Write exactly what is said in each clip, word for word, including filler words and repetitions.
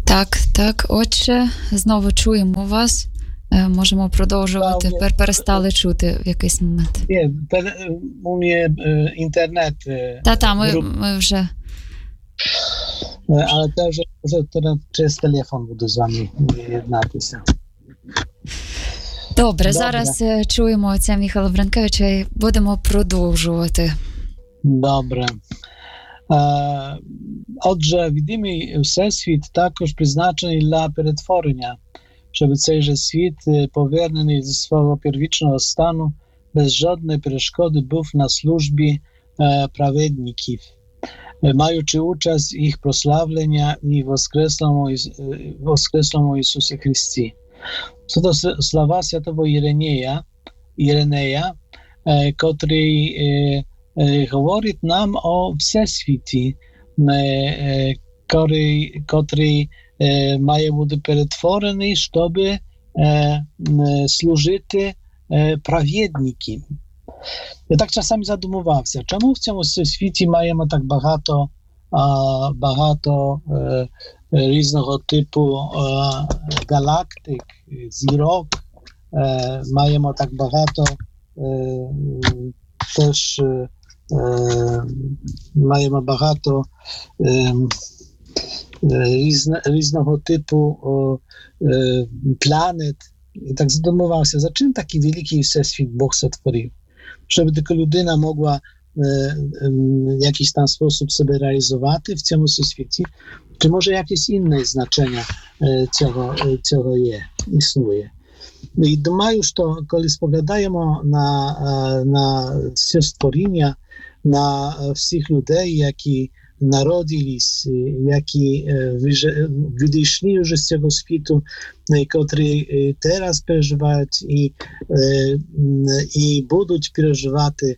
Так, так, отже, знову чуємо вас. Можемо продовжувати. Тепер перестали чути в якийсь момент. Ні, у мене інтернет. Та-та, ми, ми вже... Але це вже, вже через телефон буду з вами єднатися. Добре, Добре, зараз чуємо отця Міхайла Вренкевича і будемо продовжувати. Добре. Е, отже, відомий всесвіт також призначений для перетворення, щоб цей же світ, повернений зі свого первічного стану, без жодної перешкоди був на службі е, праведників, маючи участь в їх прославлення і воскреслому, воскреслому Ісусі Христі. Це то слова святого Іринея, Іринея, е, котрий е, е, говорить нам о всесвіті, е, котрий, котрий е, має бути перетворений, щоб е, е, служити е, праведникам. Я так часами задумувався, чому в цьому світі маємо так багато, а, багато е, різного типу е, галактик, зірок, е, маємо так багато е, теж е, маємо багато е, різна, різного типу е, планет. І так задумувався, за чим такий великий всесвіт Бог сотворив? Щоб така людина могла е, е, в якийсь там спосіб себе реалізувати в цьому світі, чи може якесь інне значення е, цього, е, цього є, існує. І думаю, що коли споглядаємо на, е, на все створіння, на всіх людей, які народились, які е, відійшли вже з цього світу, котрі зараз переживають і, е, і будуть переживати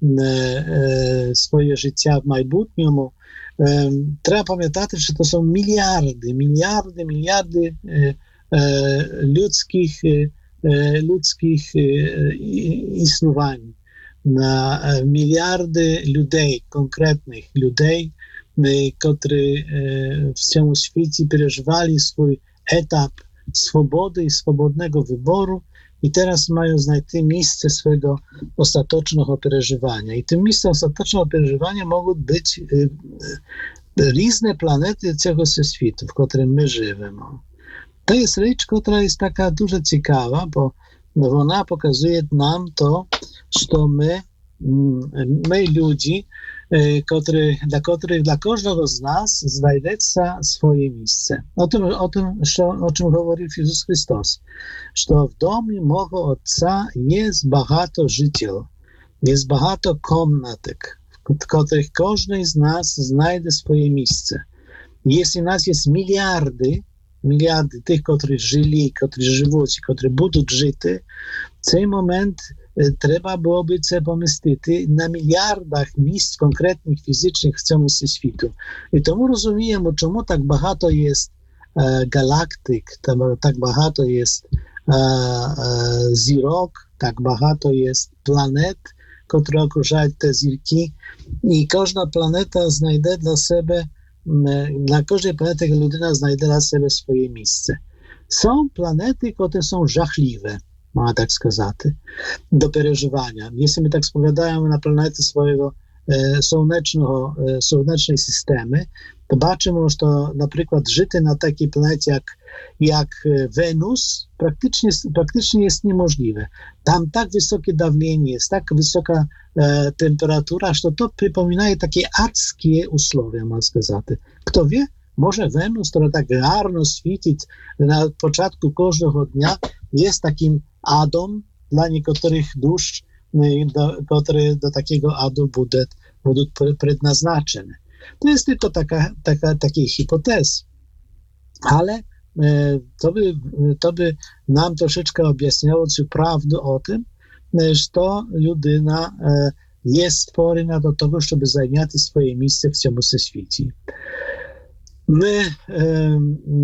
е, своє життя в майбутньому, е, треба пам'ятати, що це są мільярди, мільярди, мільярди е, е, людських, е, людських е, існувань, на е, мільярди людей, конкретних людей, котрі е, в цьому світі переживали свій етап swobody i swobodnego wyboru i teraz mają znaleźć miejsce swojego ostatecznego przeżywania. I tym miejscem ostatecznego przeżywania mogą być y, y, różne planety tego świata, w którym my żyjemy. To jest rzecz, która jest taka dużo ciekawa, bo ona pokazuje nam to, że my, my ludzi, Który, dla których, dla każdego z nas znajdzie swoje miejsce. O tym, o tym o czym mówił Jezus Chrystus, że w domu mego Ojca jest багато жителів, jest багато komnatek, w których każdy z nas znajdzie swoje miejsce. Jeśli nas jest miliardy, miliardy tych, którzy żyli, którzy żyją i którzy będą żyć, w ten moment треба було би це помістити на мільярдах місць конкретних фізичних в цьому світу. І тому розуміємо, чому так багато є е, галактик, так багато є е, е, зірок, так багато є планет, які окружають ті зірки. І кожна планета знайде для себе, на кожній планеті людина знайде для себе своє місце. Są planety, які są żachliwe, można tak сказати, do przeżywania. Jeśli my tak spoglądamy na planety swojego e, słonecznego, e, słonecznej systemy, to zobaczymy, że na przykład życie na takiej planecie jak, jak Wenus praktycznie, praktycznie jest niemożliwe. Tam tak wysokie dawlenie jest, tak wysoka e, temperatura, że to przypomina takie adskie usłowie, można сказати. Kto wie, może Wenus, która tak garno świeci na początku każdego dnia, jest takim adom dla niektórych dusz, do, które do takiego adu będą, będą prednaznaczone. To jest tylko taka, taka, takie hipotezy. Ale e, to, by, to by nam troszeczkę objaśniało całą prawdę o tym, że to ludyna e, jest stworzona do tego, żeby zajmować swoje miejsce w tym świecie. My e,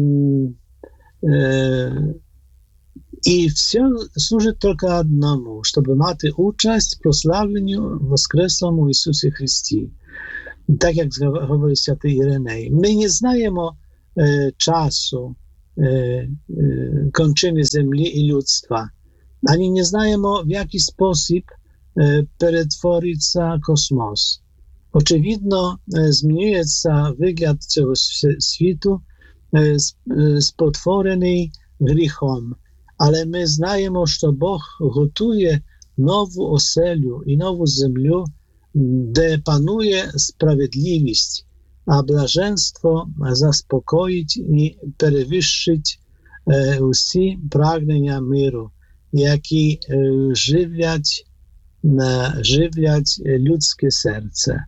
e, I все служит только одному, чтобы мать участь в прославлению воскреслому Ісусі Христі. Так як говорить святий Іриней. Ми не знаємо czasu, kończyny Ziemi i ludztwa. Ani nie znajemy, w jaki sposób przetworzyć się kosmos. Oczywiście zmieniuje się wygląd tego świata spotworzony grzechem, ale my znajemy, że Bóg gotuje nową oselu i nową ziemię, gdzie panuje sprawiedliwość, a błaženstwo zaspokoić i przewyższyć wszystkie pragnienia miru, jaki żywiać, żywiać ludzkie serce.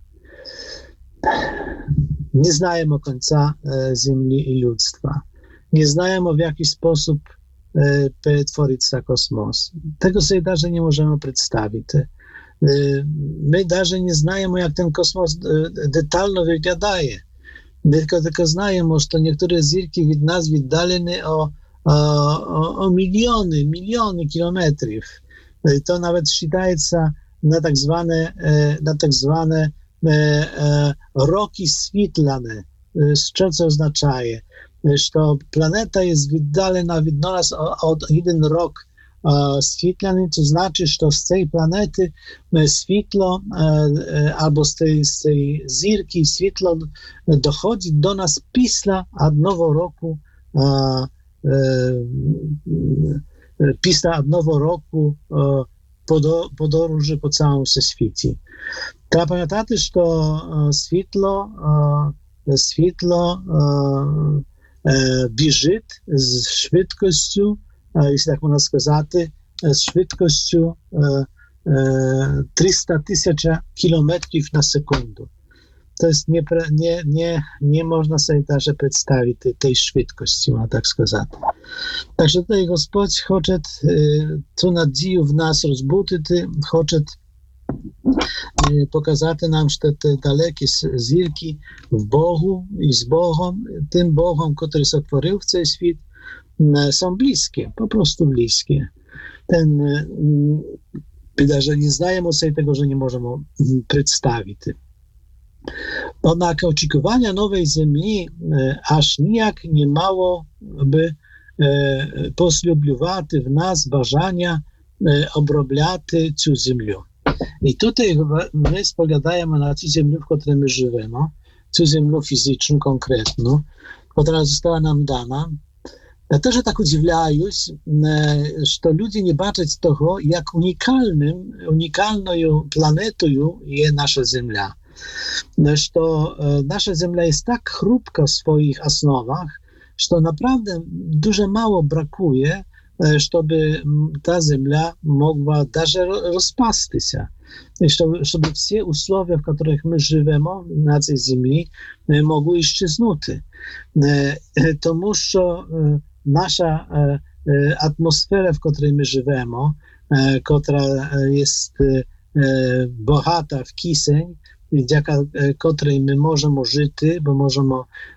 Nie znajemy końca Ziemi i ludztwa. Nie znajemy, w jaki sposób przetworzyć się kosmos. Tego sobie даже nie możemy przedstawić. My даже nie znajemy, jak ten kosmos detalnie wygląda. My tylko, tylko znajemy, że niektóre zirki od nas oddalone o, o, o miliony, miliony kilometrów. To nawet считаje na tak zwane, na tak zwane roki świetlane. Co to oznacza? Że planeta jest oddalona od nas o jeden rok świetlany, to znaczy, że z tej planety światło albo z tej, z tej zirki światło dochodzi do nas pisla jednego roku pisla jednego roku podróży po całym świecie. Trzeba pamiętać, że światło światło bieży z szybkością, jeśli tak można сказати, z szybkością trzysta tysięcy kilometrów na sekundę. To jest nie, nie, nie, nie można sobie даже przedstawić tej, tej szybkości, można tak сказать. Także tutaj Господь хочет цю надію в нас розбудити, хоче показати нам, що те далекі зірки в Богу і з Богом, тим Богом, який сотворив цей світ, są bliskie, po prostu bliskie. Ten, że nie znajemy sobie tego, że nie możemy przedstawić. Jednak oczekiwania nowej Ziemi aż nijak nie mało by poslubluwać w nas bажання обробляти цю землю. I tutaj my spoglądamy na tę ziemię, w której my żyjemy, tę ziemię fizyczną, konkretną, która została nam dana. Ja też tak udziwiаюсь, że ludzie nie baczą tego, jak unikalnym, unikalną planetą jest nasza Ziemia. Że nasza Ziemia jest tak chrupka w swoich osnowach, że naprawdę dużo mało brakuje, żeby ta Ziemia mogła даже rozpaść się. Żeby wszystkie usłowie, w których my żyjemy na tej ziemi, mogły исчезнуть. Тому що nasza atmosfera, w której my żyjemy, która jest bogata w kiseń, dzięki której my możemy żyć, bo możemy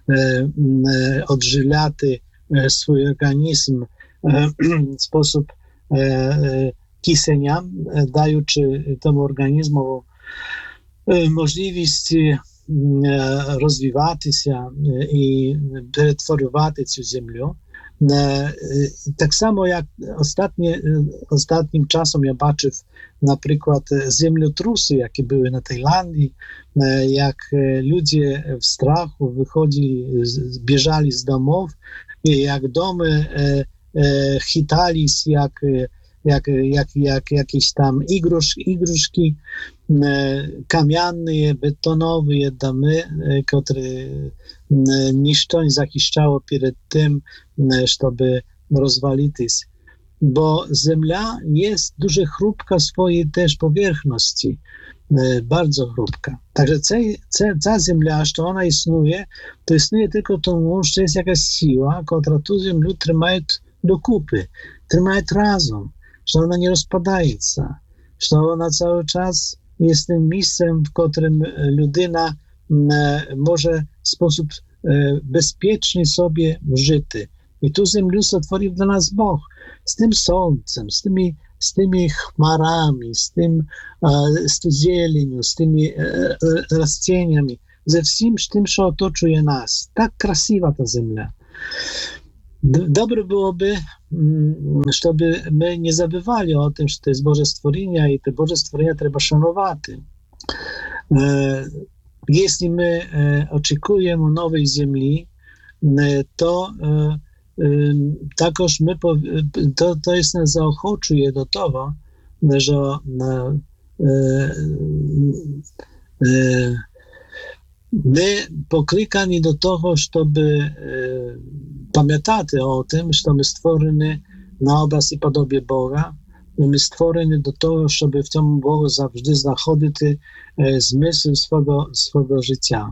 odżywiać swój organizm w sposób kisenia, dając temu organizmu możliwość rozwijać się i przetwarzać tę ziemię. Tak samo jak ostatnie, ostatnim czasem ja baczę na przykład землетрусy, jakie były na Tajlandii, jak ludzie w strachu wychodzili, bieżali z domów, jak domy chitali jak, jak, jak, jak jakieś tam igruszki, igruszki kamienne, betonowe domy, które niczego nie zachiszczało przed tym, żeby rozwalić się. Bo Ziemia jest dużo chrupka swojej też powierzchności, bardzo chrupka. Także ta Ziemia, że ona istnieje, to istnieje tylko тому, że jest jakaś siła, która tu Ziemię trzyma do kupy, trzyma razem, że ona nie rozpadaje się, że ona cały czas jest tym miejscem, w którym ludyna może w sposób bezpieczny sobie żyć. I tu Ziemię stworzył dla nas Bóg. Z tym słońcem, z tymi, z tymi chmarami, z tym z tą zielenią, z tymi rasteniami. ze всім тим, що оточує нас. Так красива та земля. Добре byłoby, żeby my nie zabywali o tym, że to jest Boże stworzenia i te Boże stworzenia trzeba szanować. Jeśli my oczekujemy nowej ziemi, to також ми то, то jest nas zaochoczuje do tego, że my poklикані do tego, żeby pamiętać o tym, że my stworzeni na obraz i podobie Boga. My stworzeni do tego, żeby w tym Bogu zawsze znachodzić zmysł swego, swego życia.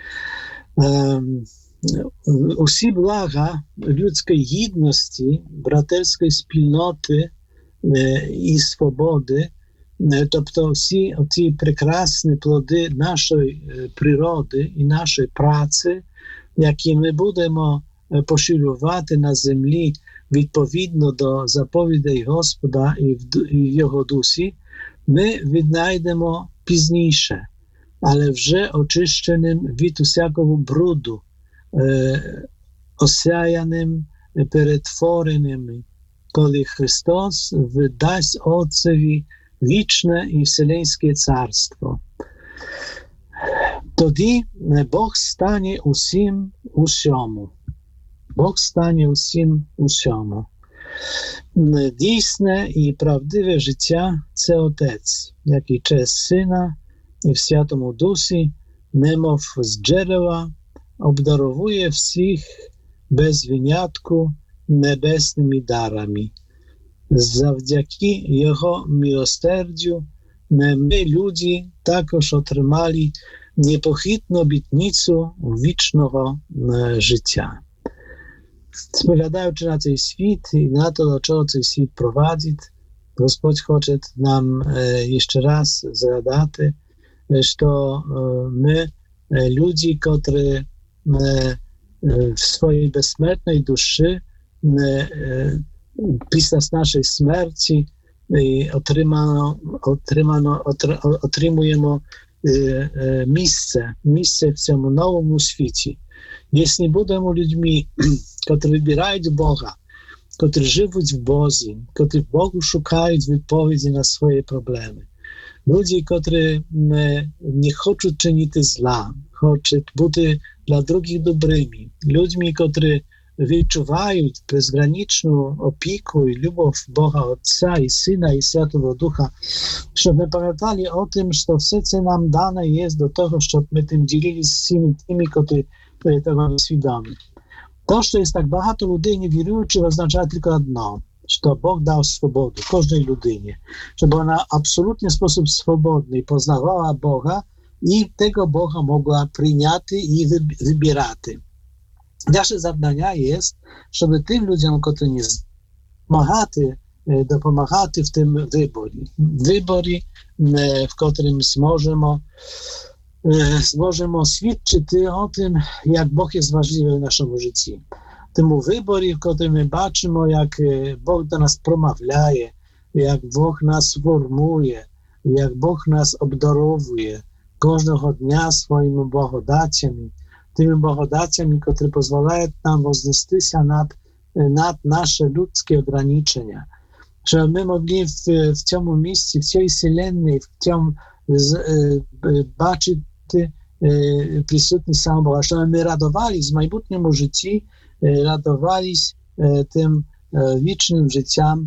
Усі блага людської гідності, братерської спільноти і свободи, тобто всі ці прекрасні плоди нашої природи і нашої праці, які ми будемо поширювати на землі відповідно до заповідей Господа і в Його дусі, ми віднайдемо пізніше, але вже очищеним від усякого бруду, осяяним, перетвореним, коли Христос видасть Отцеві вічне і вселенське царство. Тоді Бог стане усім усьому. Бог стане усім усьому. Дійсне і правдиве життя – це Отець, який через Сина і в Святому Дусі, немов з джерела, обдаровує всіх без винятку небесними дарами. Завдяки Його милосердю ми, люди, також отримали непохитну обітницю вічного життя. Spowiadając na ten świat i na to, do czego ten świat prowadzi, Господь хоче нам jeszcze raz zgadać, że my, ludzie, którzy w swojej bezsmертnej duszy після нашої смерті отримано, отримано, отримуємо місце, місце в цьому новому світі. Jeśli будемо людьми, які вибирають Бога, які живуть в Бозі, які в Богу шукають відповіді на свої проблеми. Люди, які не хочуть чинити зла, хочуть бути для других добрими. Людьми, які відчувають безграничну опіку і любов Бога Отця і Сина і Святого Духа, щоб ми пам'ятали о тим, що все це нам дане є до того, щоб ми тим ділилися з всіми тими, які tego nieświadomi. To, że jest tak багато людей niewierujących, oznacza tylko jedno, że Bóg dał swobodę każdej ludynie, żeby ona absolutnie w sposób swobodny poznawała Boga i tego Boga mogła przyjąć i wybierać. Nasze zadanie jest, żeby tym ludziom, którzy nie pomagają, dopomagać w tym wyborze. Wyborze, w którym możemy zможемо свідчити о тим, як Бог є важливий в нашому житті. Тому виборі, в котрі ми бачимо, як Бог до нас промовляє, як Бог нас формує, як Бог нас обдаровує кожного дня своїми благодатями, тими благодатями, котрі дозволяють нам вознестися над, над наші людські ограничення. Щоб ми могли в, в цьому місці, в цій вселенной, в цьому бачити присутність самого Бога, щоб ми радувались в майбутньому житті, радувались тим вічним життям,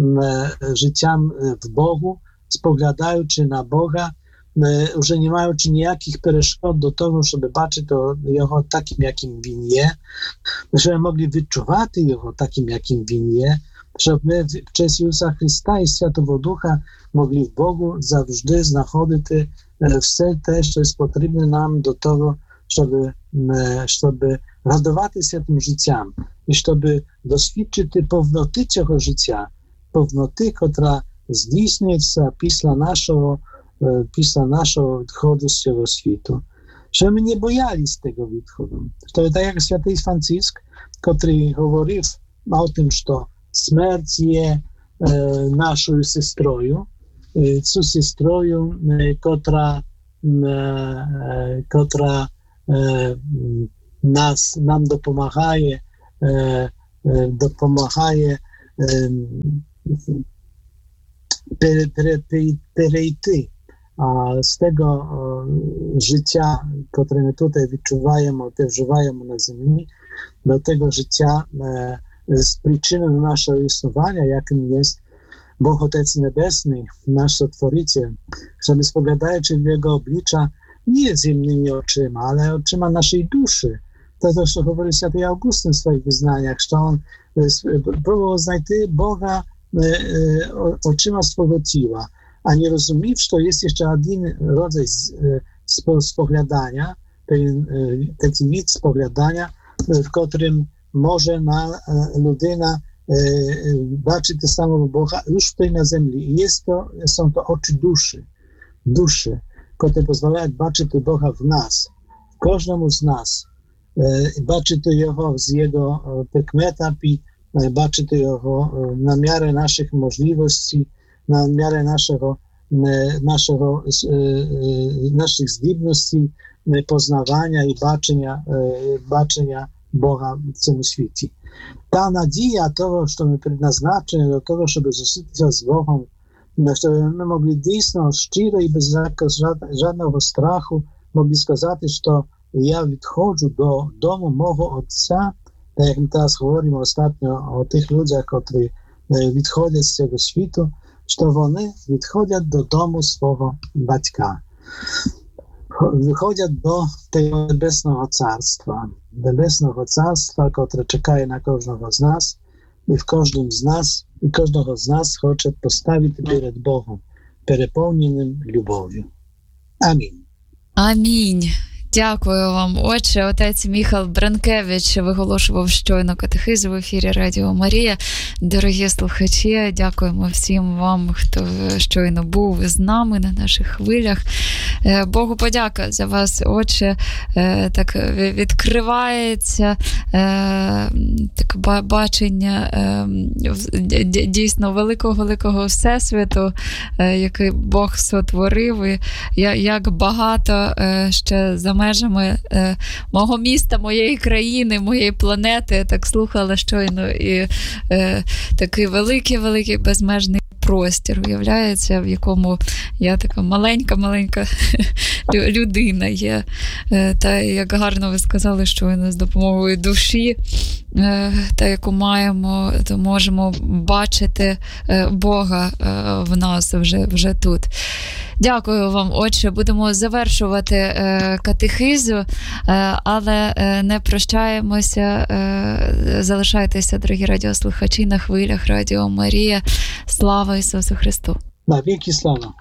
життям в Богу, споглядаючи на Бога, вже не маючи ніяких перешкод до того, щоб бачити Його таким, яким Він є, щоб ми могли відчувати Його таким, яким Він є, щоб ми через Ісуса Христа і Святого Духа могли в Богу завжди знаходити все те, що є потрібне нам до того, щоб, щоб радуватися тим життям і щоб досвідчити повноти цього життя, повноти, котра здійснюється після нашого, після нашого відходу з цього світу. Щоб ми не боялись tego відходу. To tak jak święty Franciszek, który говорив o tym, że śmierć jest naszą sestrою, цю сестрою, котра котра нас, нам допомагає, допомагає перейти з того життя, котре ми тут відчуваємо, переживаємо на землі, до того життя з причиною нашого існування, яким є Бог Отець Небесний, наш Сотворитель, що ми, споглядаючи в Його обличчя, не земними очима, але очима нашої душі. Те, що говорить святий Августин в своїх визнаннях, що він пробував знайти Бога очима свого тіла, а не розумів, що є ще один роdzaj споглядання, такий від споглядання, в котрим може людина бачити самого Бога już tutaj na ziemi. I jest to, są to oczy duszy, duszy, które pozwalają бачити Бога в нас, w każdemu z nas. Бачити Його з Його прикметами, бачити Його на miarę naszych możliwości, na miarę naszego, naszego, naszych zdібностей poznawania i baczenia, baczenia Бога в цьому світі. Та надія того, що ми предназначені до того, щоб зустрітися з Богом, щоб ми могли дійсно щиро і без жодного страху могли сказати, що я відходжу до дому мого Отця, так як ми зараз говоримо остатньо о тих людях, які відходять з цього світу, що вони відходять додому свого батька. Wychodzą do tego Niebesnego Carstwa, Niebesnego Carstwa, które czeka na każdego z nas i w każdym z nas, i każdego z nas chce postawić przed Bogiem, переповненим любов'ю. Амінь. Амінь. Дякую вам, отче. Отець Міхал Бранкевич виголошував щойно катехизу в ефірі Радіо Марія. Дорогі слухачі, дякуємо всім вам, хто щойно був з нами на наших хвилях. Богу подяка за вас, отче. Так відкривається таке бачення дійсно великого-великого всесвіту, який Бог сотворив, і як багато ще за межами е, мого міста, моєї країни, моєї планети. Я так слухала щойно. І е, такий великий-великий безмежний простір уявляється, в якому я така маленька-маленька людина є. Е, та як гарно ви сказали, щойно з допомогою душі, е, та яку маємо, то можемо бачити е, Бога е, в нас вже, вже тут. Дякую вам, отче. Будемо завершувати е, катехизу, е, але е, не прощаємося. Е, залишайтеся, дорогі радіослухачі, на хвилях Радіо Марія. Слава Ісусу Христу! Навіки слава!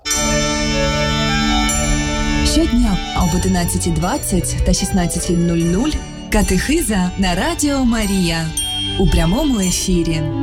Щодня об одинадцятій двадцять та шістнадцятій нуль нуль катехиза на Радіо Марія у прямому ефірі.